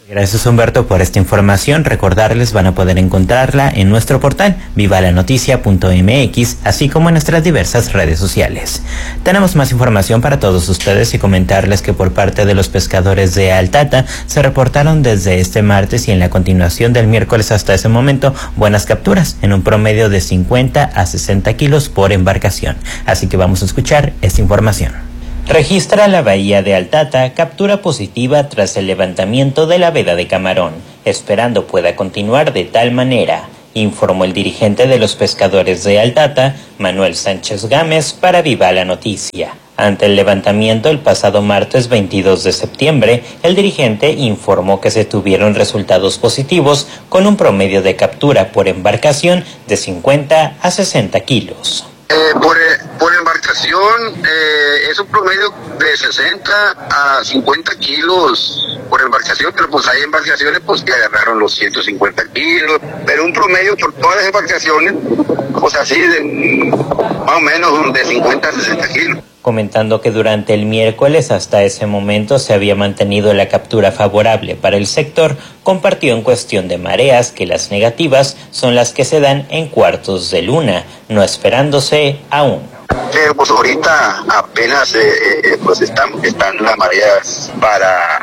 Gracias, Humberto, por esta información. Recordarles, van a poder encontrarla en nuestro portal vivalanoticia.mx, así como en nuestras diversas redes sociales. Tenemos más información para todos ustedes y comentarles que por parte de los pescadores de Altata se reportaron desde este martes y en la continuación del miércoles hasta ese momento buenas capturas en un promedio de 50 a 60 kilos por embarcación. Así que vamos a escuchar esta información. Registra la bahía de Altata captura positiva tras el levantamiento de la veda de Camarón, esperando pueda continuar de tal manera, informó el dirigente de los pescadores de Altata, Manuel Sánchez Gámez, para Viva la Noticia. Ante el levantamiento el pasado martes 22 de septiembre, el dirigente informó que se tuvieron resultados positivos con un promedio de captura por embarcación de 50 a 60 kilos. Por embarcación es un promedio de 60 a 50 kilos por embarcación, pero pues hay embarcaciones pues que agarraron los 150 kilos, pero un promedio por todas las embarcaciones, pues así de más o menos de 50 a 60 kilos. Comentando que durante el miércoles hasta ese momento se había mantenido la captura favorable para el sector, compartió en cuestión de mareas que las negativas son las que se dan en cuartos de luna, no esperándose aún. Pues ahorita apenas pues están las mareas para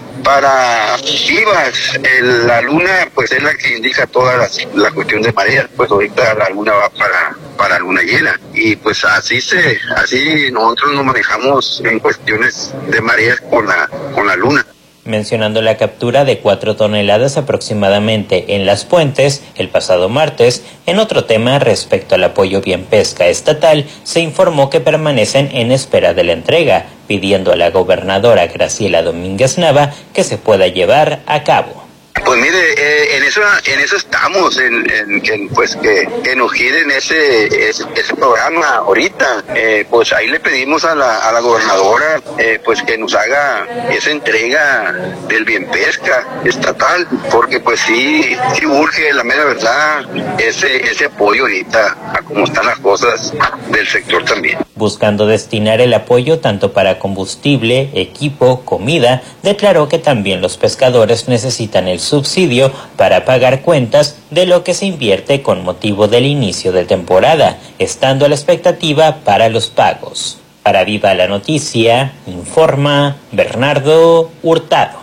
vivas. La luna pues es la que indica toda la cuestión de mareas. Pues ahorita la luna va para luna llena y pues así nosotros nos manejamos en cuestiones de mareas con la luna. Mencionando la captura de 4 toneladas aproximadamente en Las Puentes el pasado martes, en otro tema respecto al apoyo Bien Pesca estatal, se informó que permanecen en espera de la entrega, pidiendo a la gobernadora Graciela Domínguez Nava que se pueda llevar a cabo. Pues mire, en eso estamos, pues que nos giren ese programa ahorita. Pues ahí le pedimos a la gobernadora pues que nos haga esa entrega del Bien Pesca estatal, porque pues sí urge, la mera verdad, ese apoyo ahorita a cómo están las cosas del sector también. Buscando destinar el apoyo tanto para combustible, equipo, comida, declaró que también los pescadores necesitan el subsidio para pagar cuentas de lo que se invierte con motivo del inicio de temporada, estando a la expectativa para los pagos. Para Viva la Noticia, informa Bernardo Hurtado.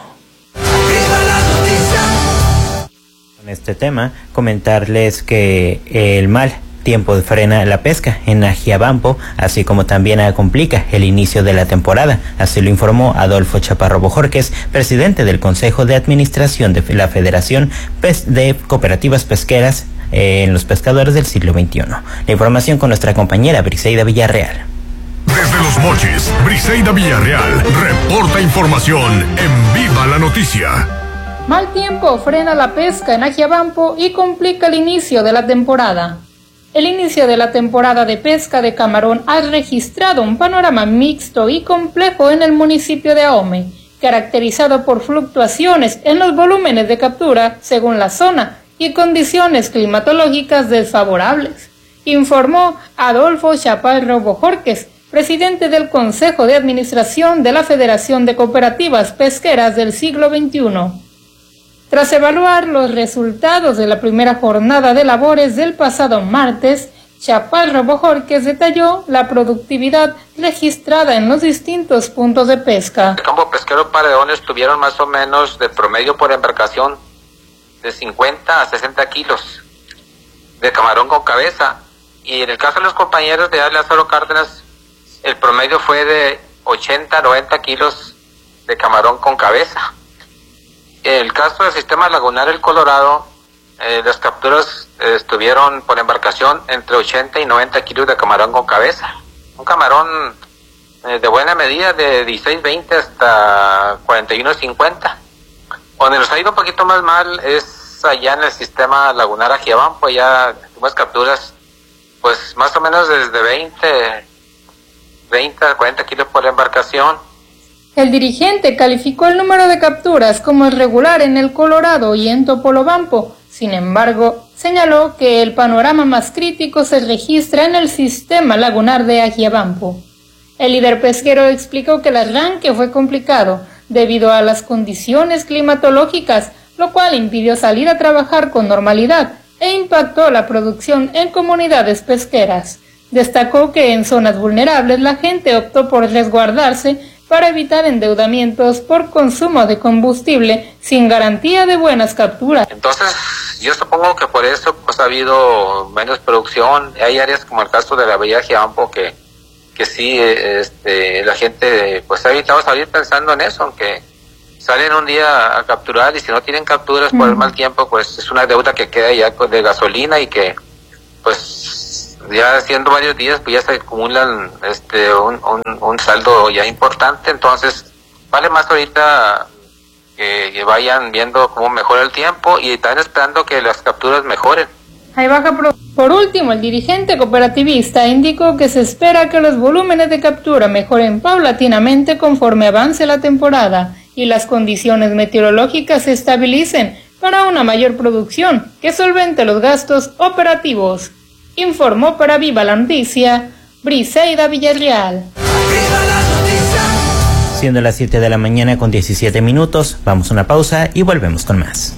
Con este tema, comentarles que el mal tiempo frena la pesca en Ajiabampo, así como también complica el inicio de la temporada. Así lo informó Adolfo Chaparro Bojorquez, presidente del Consejo de Administración de la Federación de Cooperativas Pesqueras en los pescadores del siglo XXI. La información con nuestra compañera Briseida Villarreal. Desde Los Mochis, Briseida Villarreal reporta información en Viva la Noticia. Mal tiempo frena la pesca en Ajiabampo y complica el inicio de la temporada. El inicio de la temporada de pesca de camarón ha registrado un panorama mixto y complejo en el municipio de Ahome, caracterizado por fluctuaciones en los volúmenes de captura según la zona y condiciones climatológicas desfavorables, informó Adolfo Chaparro Bojorquez, presidente del Consejo de Administración de la Federación de Cooperativas Pesqueras del siglo XXI. Tras evaluar los resultados de la primera jornada de labores del pasado martes, Chaparro Bojorquez detalló la productividad registrada en los distintos puntos de pesca. El campo pesquero Paredones tuvieron más o menos de promedio por embarcación de 50 a 60 kilos de camarón con cabeza, y en el caso de los compañeros de Lázaro Cárdenas el promedio fue de 80 a 90 kilos de camarón con cabeza. En el caso del sistema lagunar El Colorado, las capturas estuvieron por embarcación entre 80 y 90 kilos de camarón con cabeza. Un camarón de buena medida de 16.20 hasta 41.50. Donde nos ha ido un poquito más mal es allá en el sistema lagunar Ajiabampo. Ya tuvimos capturas pues más o menos desde 20 a 40 kilos por embarcación. El dirigente calificó el número de capturas como irregular en El Colorado y en Topolobampo. Sin embargo, señaló que el panorama más crítico se registra en el sistema lagunar de Ajiabampo. El líder pesquero explicó que el arranque fue complicado debido a las condiciones climatológicas, lo cual impidió salir a trabajar con normalidad e impactó la producción en comunidades pesqueras. Destacó que en zonas vulnerables la gente optó por resguardarse para evitar endeudamientos por consumo de combustible sin garantía de buenas capturas. Entonces, yo supongo que por eso pues ha habido menos producción. Hay áreas como el caso de la Bahía Giampo que sí, la gente pues ha evitado salir pensando en eso, aunque salen un día a capturar y si no tienen capturas por el mal tiempo, pues es una deuda que queda ya de gasolina y que pues ya siendo varios días pues ya se acumulan un saldo ya importante. Entonces vale más ahorita que vayan viendo cómo mejora el tiempo y están esperando que las capturas mejoren. Hay baja Por último, el dirigente cooperativista indicó que se espera que los volúmenes de captura mejoren paulatinamente conforme avance la temporada y las condiciones meteorológicas se estabilicen para una mayor producción que solvente los gastos operativos. Informó para Viva la Noticia, Briseida Villarreal. Siendo las 7 de la mañana con 17 minutos, vamos a una pausa y volvemos con más.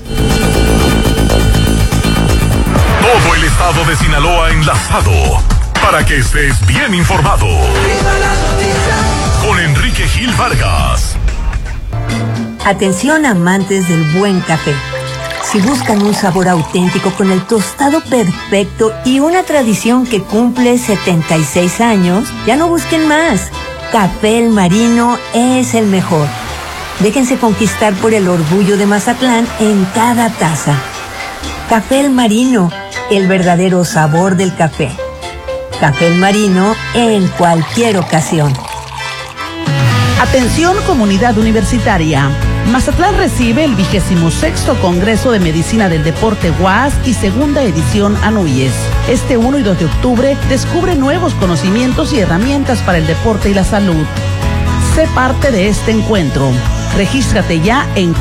Todo el estado de Sinaloa enlazado para que estés bien informado. Con Enrique Gil Vargas. Atención amantes del buen café. Si buscan un sabor auténtico con el tostado perfecto y una tradición que cumple 76 años, ya no busquen más. Café El Marino es el mejor. Déjense conquistar por el orgullo de Mazatlán en cada taza. Café El Marino, el verdadero sabor del café. Café El Marino en cualquier ocasión. Atención comunidad universitaria. Mazatlán recibe el 26º Congreso de Medicina del Deporte UAS y segunda edición ANUYES. Este 1 y 2 de octubre descubre nuevos conocimientos y herramientas para el deporte y la salud. Sé parte de este encuentro. Regístrate ya en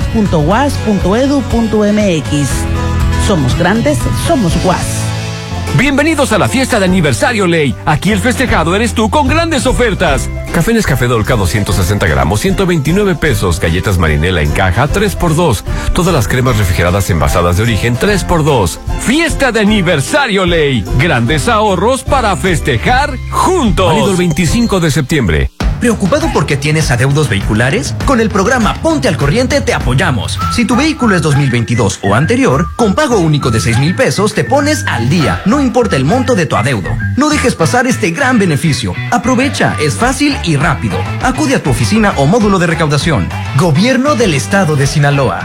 conamed.uas.edu.mx. Somos grandes, somos UAS. Bienvenidos a la fiesta de aniversario Ley. Aquí el festejado eres tú con grandes ofertas. Café Nescafé Dolca 260 gramos, 129 pesos. Galletas Marinela en caja, 3x2. Todas las cremas refrigeradas envasadas de origen, 3x2. Fiesta de aniversario Ley. Grandes ahorros para festejar juntos. Válido el 25 de septiembre. ¿Preocupado porque tienes adeudos vehiculares? Con el programa Ponte al Corriente te apoyamos. Si tu vehículo es 2022 o anterior, con pago único de 6,000 pesos te pones al día, no importa el monto de tu adeudo. No dejes pasar este gran beneficio. Aprovecha, es fácil y rápido. Acude a tu oficina o módulo de recaudación. Gobierno del Estado de Sinaloa.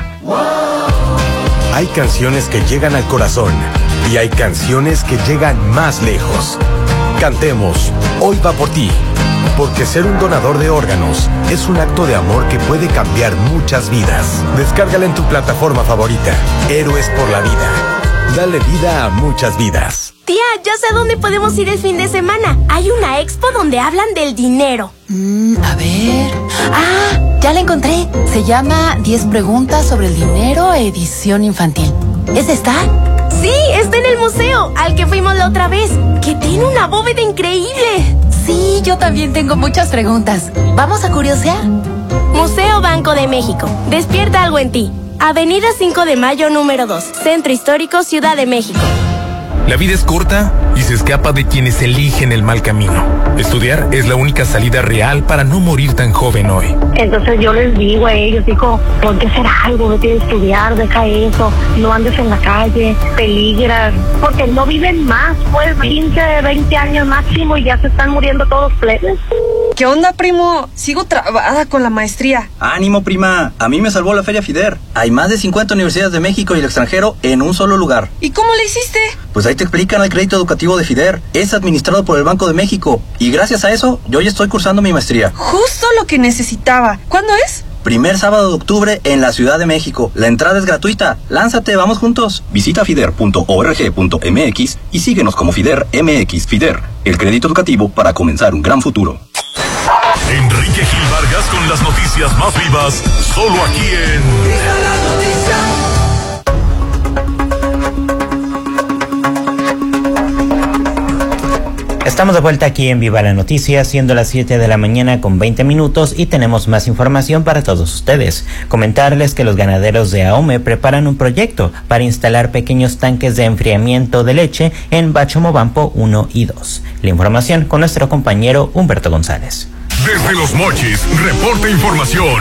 Hay canciones que llegan al corazón y hay canciones que llegan más lejos. Cantemos Hoy va por ti. Porque ser un donador de órganos es un acto de amor que puede cambiar muchas vidas. Descárgala en tu plataforma favorita. Héroes por la vida. Dale vida a muchas vidas. Tía, ya sé a dónde podemos ir el fin de semana. Hay una expo donde hablan del dinero. A ver... ¡Ah! Ya la encontré. Se llama 10 preguntas sobre el dinero, edición infantil. ¿Es esta? Sí, está en el museo, al que fuimos la otra vez, que tiene una bóveda increíble. Sí, yo también tengo muchas preguntas. ¿Vamos a curiosear? Museo Banco de México. Despierta algo en ti. Avenida 5 de Mayo, número 2. Centro Histórico, Ciudad de México. La vida es corta y se escapa de quienes eligen el mal camino. Estudiar es la única salida real para no morir tan joven hoy. Entonces yo les digo a ellos, ponte a hacer algo, vete a estudiar, deja eso, no andes en la calle, peligras, porque no viven más, pues 15, 20 años máximo y ya se están muriendo todos plebes. ¿Qué onda, primo? Sigo trabada con la maestría. Ánimo, prima. A mí me salvó la Feria FIDER. Hay más de 50 universidades de México y el extranjero en un solo lugar. ¿Y cómo le hiciste? Pues ahí te explican el crédito educativo de FIDER. Es administrado por el Banco de México. Y gracias a eso, yo ya estoy cursando mi maestría. Justo lo que necesitaba. ¿Cuándo es? Primer sábado de octubre en la Ciudad de México. La entrada es gratuita. Lánzate, vamos juntos. Visita fider.org.mx y síguenos como FIDER MX. FIDER, el crédito educativo para comenzar un gran futuro. Enrique Gil Vargas con las noticias más vivas, solo aquí en Viva la Noticia. Estamos de vuelta aquí en Viva la Noticia, siendo las 7 de la mañana con 20 minutos y tenemos más información para todos ustedes. Comentarles que los ganaderos de Ahome preparan un proyecto para instalar pequeños tanques de enfriamiento de leche en Bachomobampo 1 y 2. La información con nuestro compañero Humberto González. Desde Los Mochis, reporta información.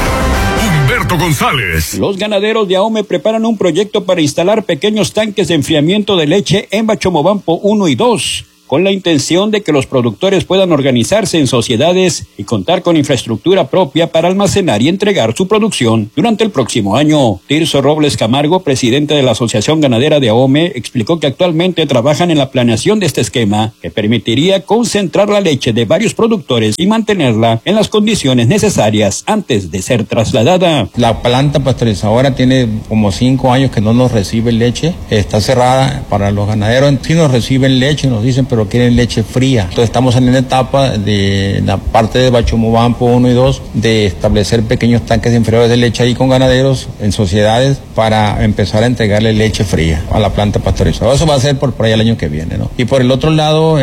Humberto González. Los ganaderos de Ahome preparan un proyecto para instalar pequeños tanques de enfriamiento de leche en Bachomobampo 1 y 2. Con la intención de que los productores puedan organizarse en sociedades y contar con infraestructura propia para almacenar y entregar su producción durante el próximo año. Tirso Robles Camargo, presidente de la Asociación Ganadera de Ahome, explicó que actualmente trabajan en la planeación de este esquema que permitiría concentrar la leche de varios productores y mantenerla en las condiciones necesarias antes de ser trasladada. La planta pasteurizadora tiene como 5 años que no nos recibe leche, está cerrada para los ganaderos. Sí nos reciben leche, nos dicen, pero quieren leche fría. Entonces estamos en la etapa de la parte de Bachomobampo 1 y 2 de establecer pequeños tanques de enfriadores de leche ahí con ganaderos en sociedades para empezar a entregarle leche fría a la planta pasteurizadora. Eso va a ser por ahí el año que viene, ¿no? Y por el otro lado,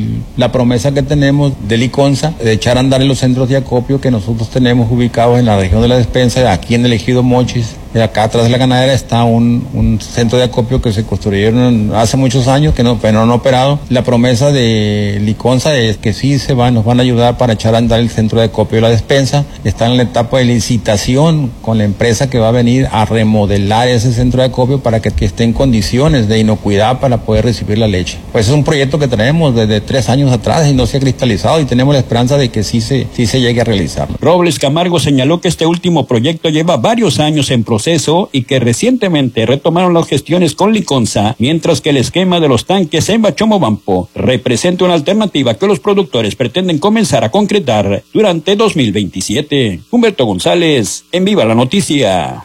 la promesa que tenemos de Liconza de echar a andar en los centros de acopio que nosotros tenemos ubicados en la región de la Despensa, aquí en el ejido Mochis. Acá atrás de la ganadera está un centro de acopio que se construyeron hace muchos años, pero no han operado. La promesa de Liconza es que sí nos van a ayudar para echar a andar el centro de acopio y la despensa. Está en la etapa de licitación con la empresa que va a venir a remodelar ese centro de acopio para que esté en condiciones de inocuidad para poder recibir la leche. Pues es un proyecto que tenemos desde 3 años atrás y no se ha cristalizado y tenemos la esperanza de que sí se llegue a realizar. Robles Camargo señaló que este último proyecto lleva varios años en proceso y que recientemente retomaron las gestiones con Liconza, mientras que el esquema de los tanques en Bachomobampo representa una alternativa que los productores pretenden comenzar a concretar durante 2027. Humberto González, en Viva la Noticia.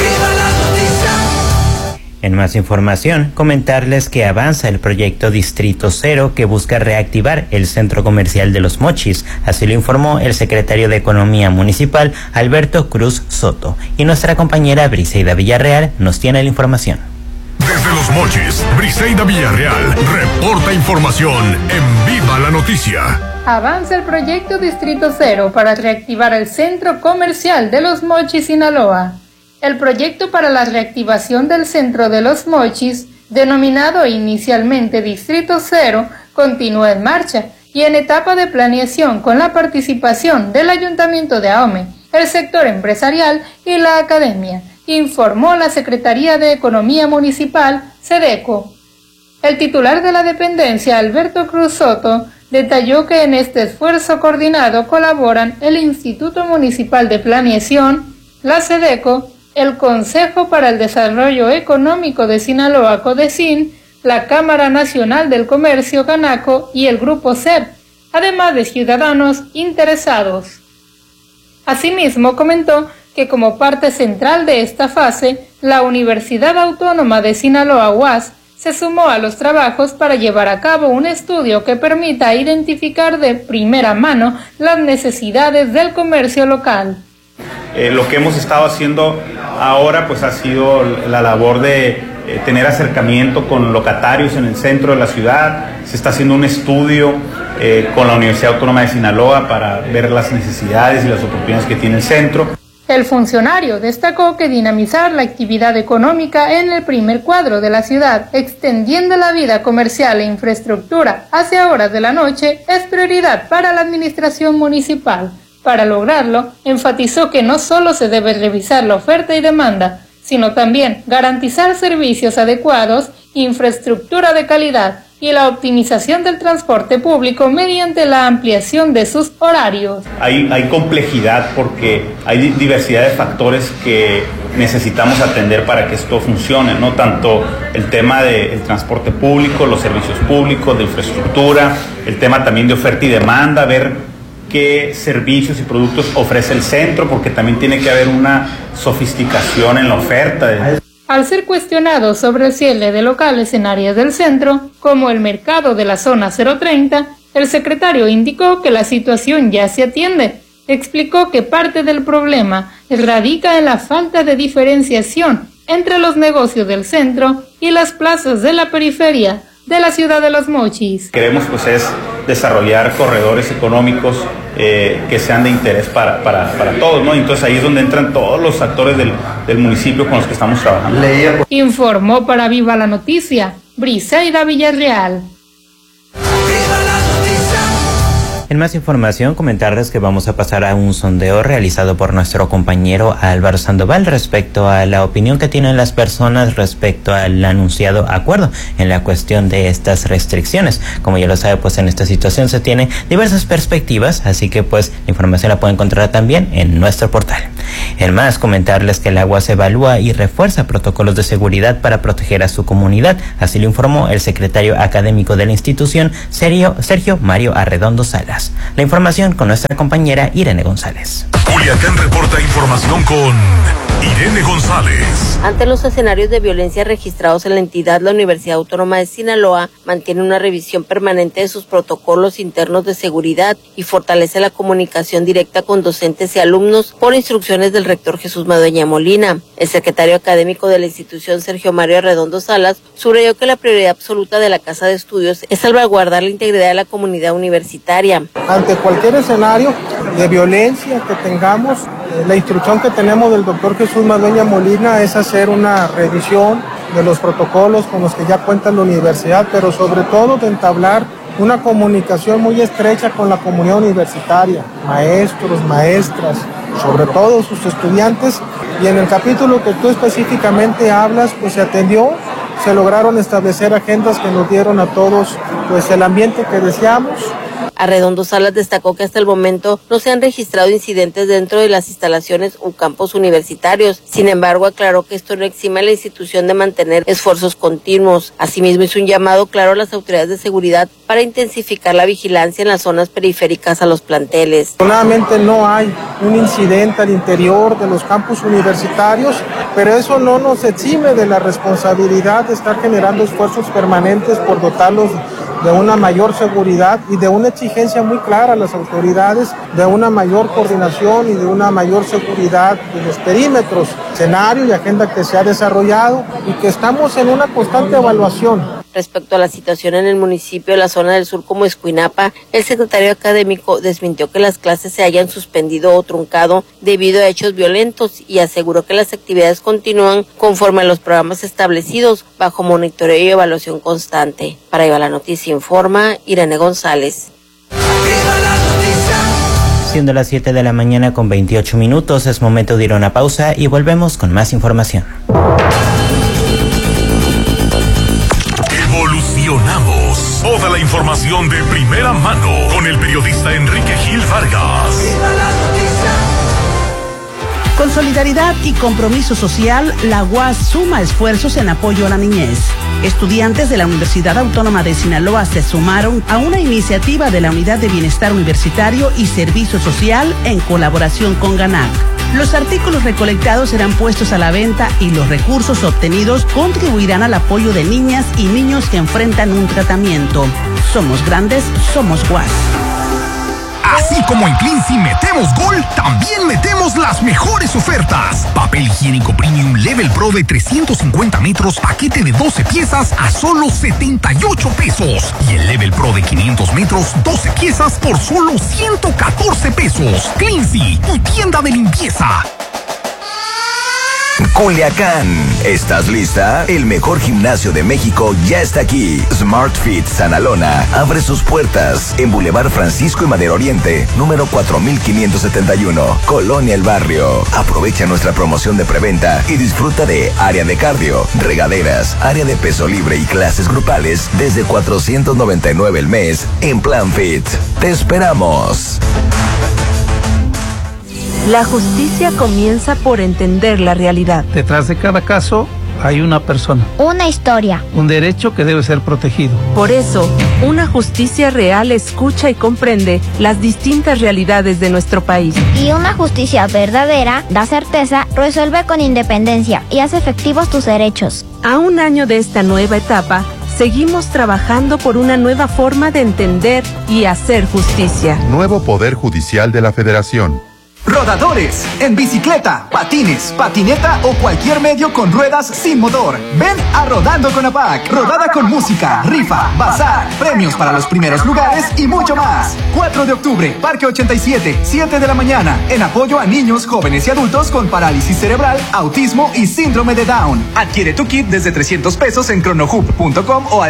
En más información, comentarles que avanza el proyecto Distrito Cero que busca reactivar el centro comercial de Los Mochis. Así lo informó el secretario de Economía Municipal, Alberto Cruz Soto. Y nuestra compañera Briseida Villarreal nos tiene la información. Desde Los Mochis, Briseida Villarreal reporta información en Viva la Noticia. Avanza el proyecto Distrito Cero para reactivar el centro comercial de Los Mochis, Sinaloa. El proyecto para la reactivación del centro de Los Mochis, denominado inicialmente Distrito Cero, continúa en marcha y en etapa de planeación con la participación del Ayuntamiento de Ahome, el sector empresarial y la academia, informó la Secretaría de Economía Municipal, SEDECO. El titular de la dependencia, Alberto Cruz Soto, detalló que en este esfuerzo coordinado colaboran el Instituto Municipal de Planeación, la SEDECO, el Consejo para el Desarrollo Económico de Sinaloa, CODESIN, la Cámara Nacional del Comercio, Canaco, y el Grupo CEP, además de ciudadanos interesados. Asimismo, comentó que como parte central de esta fase, la Universidad Autónoma de Sinaloa, UAS, se sumó a los trabajos para llevar a cabo un estudio que permita identificar de primera mano las necesidades del comercio local. Lo que hemos estado haciendo ahora pues ha sido la labor de tener acercamiento con locatarios en el centro de la ciudad. Se está haciendo un estudio con la Universidad Autónoma de Sinaloa para ver las necesidades y las oportunidades que tiene el centro. El funcionario destacó que dinamizar la actividad económica en el primer cuadro de la ciudad, extendiendo la vida comercial e infraestructura hacia horas de la noche, es prioridad para la administración municipal. Para lograrlo, enfatizó que no solo se debe revisar la oferta y demanda, sino también garantizar servicios adecuados, infraestructura de calidad y la optimización del transporte público mediante la ampliación de sus horarios. Hay complejidad porque hay diversidad de factores que necesitamos atender para que esto funcione, ¿no? Tanto el tema del transporte público, los servicios públicos, de infraestructura, el tema también de oferta y demanda, ver qué servicios y productos ofrece el centro, porque también tiene que haber una sofisticación en la oferta. Al ser cuestionado sobre el cierre de locales en áreas del centro, como el mercado de la zona 030, el secretario indicó que la situación ya se atiende. Explicó que parte del problema radica en la falta de diferenciación entre los negocios del centro y las plazas de la periferia, de la ciudad de Los Mochis. Queremos pues es desarrollar corredores económicos que sean de interés para todos, ¿no? Entonces ahí es donde entran todos los actores del municipio con los que estamos trabajando. Informó para Viva la Noticia, Briseida Villarreal. En más información, comentarles que vamos a pasar a un sondeo realizado por nuestro compañero Álvaro Sandoval respecto a la opinión que tienen las personas respecto al anunciado acuerdo en la cuestión de estas restricciones. Como ya lo sabe, pues en esta situación se tiene diversas perspectivas, así que pues la información la puede encontrar también en nuestro portal. En más, comentarles que el UAS evalúa y refuerza protocolos de seguridad para proteger a su comunidad, así lo informó el secretario académico de la institución, Sergio Mario Arredondo Salas. La información con nuestra compañera Irene González. Culiacán reporta información con Irene González. Ante los escenarios de violencia registrados en la entidad, la Universidad Autónoma de Sinaloa mantiene una revisión permanente de sus protocolos internos de seguridad y fortalece la comunicación directa con docentes y alumnos por instrucciones del rector Jesús Madueña Molina. El secretario académico de la institución, Sergio Mario Arredondo Salas, subrayó que la prioridad absoluta de la Casa de Estudios es salvaguardar la integridad de la comunidad universitaria. Ante cualquier escenario de violencia que tengamos, la instrucción que tenemos del doctor Jesús Madueña Molina es hacer una revisión de los protocolos con los que ya cuenta la universidad, pero sobre todo de entablar una comunicación muy estrecha con la comunidad universitaria, maestros, maestras, sobre todo sus estudiantes. Y en el capítulo que tú específicamente hablas, pues se atendió, se lograron establecer agendas que nos dieron a todos pues el ambiente que deseamos. Arredondo Salas destacó que hasta el momento no se han registrado incidentes dentro de las instalaciones o campos universitarios. Sin embargo, aclaró que esto no exime a la institución de mantener esfuerzos continuos. Asimismo, hizo un llamado claro a las autoridades de seguridad para intensificar la vigilancia en las zonas periféricas a los planteles. Afortunadamente no hay un incidente al interior de los campus universitarios, pero eso no nos exime de la responsabilidad de estar generando esfuerzos permanentes por dotarlos de una mayor seguridad y de una exigencia muy clara a las autoridades de una mayor coordinación y de una mayor seguridad de los perímetros, escenario y agenda que se ha desarrollado y que estamos en una constante evaluación. Respecto a la situación en el municipio de la zona del sur como Escuinapa, el secretario académico desmintió que las clases se hayan suspendido o truncado debido a hechos violentos y aseguró que las actividades continúan conforme a los programas establecidos bajo monitoreo y evaluación constante. Para Viva la Noticia informa Irene González. Siendo las 7 de la mañana con 28 minutos, es momento de ir a una pausa y volvemos con más información. Evolucionamos. Toda la información de primera mano con el periodista Enrique Gil Vargas. Con solidaridad y compromiso social, la UAS suma esfuerzos en apoyo a la niñez. Estudiantes de la Universidad Autónoma de Sinaloa se sumaron a una iniciativa de la Unidad de Bienestar Universitario y Servicio Social en colaboración con GANAC. Los artículos recolectados serán puestos a la venta y los recursos obtenidos contribuirán al apoyo de niñas y niños que enfrentan un tratamiento. Somos grandes, somos UAS. Así como en Cleansy metemos gol, también metemos las mejores ofertas. Papel higiénico Premium Level Pro de 350 metros, paquete de 12 piezas a solo 78 pesos. Y el Level Pro de 500 metros, 12 piezas por solo 114 pesos. Cleansy, tu tienda de limpieza. Culiacán, ¿estás lista? El mejor gimnasio de México ya está aquí. Smart Fit Sanalona abre sus puertas en Boulevard Francisco y Madero Oriente, número 4571, Colonia El Barrio. Aprovecha nuestra promoción de preventa y disfruta de área de cardio, regaderas, área de peso libre y clases grupales desde $499 el mes en Plan Fit. ¡Te esperamos! La justicia comienza por entender la realidad. Detrás de cada caso hay una persona. Una historia. Un derecho que debe ser protegido. Por eso, una justicia real escucha y comprende las distintas realidades de nuestro país. Y una justicia verdadera da certeza, resuelve con independencia y hace efectivos tus derechos. A un año de esta nueva etapa, seguimos trabajando por una nueva forma de entender y hacer justicia. Nuevo Poder Judicial de la Federación. Rodadores, en bicicleta, patines, patineta o cualquier medio con ruedas sin motor. Ven a Rodando con APAC. Rodada con música, rifa, bazar, premios para los primeros lugares y mucho más. 4 de octubre, Parque 87, 7 de la mañana, en apoyo a niños, jóvenes y adultos con parálisis cerebral, autismo y síndrome de Down. Adquiere tu kit desde 300 pesos en cronohub.com o al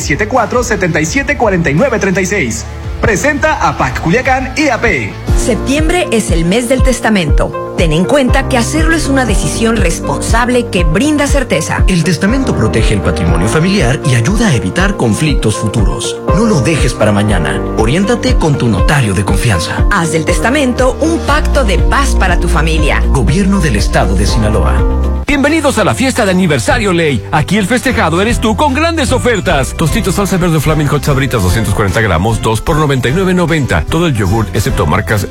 6674-774936. Presenta APAC Culiacán y AP. Septiembre es el mes del testamento. Ten en cuenta que hacerlo es una decisión responsable que brinda certeza. El testamento protege el patrimonio familiar y ayuda a evitar conflictos futuros. No lo dejes para mañana. Oriéntate con tu notario de confianza. Haz del testamento un pacto de paz para tu familia. Gobierno del Estado de Sinaloa. Bienvenidos a la fiesta de aniversario Ley. Aquí el festejado eres tú con grandes ofertas. Tostitos salsa verde Flaming Hot Sabritas 240 gramos, 2 por $99.90. Todo el yogur excepto marcas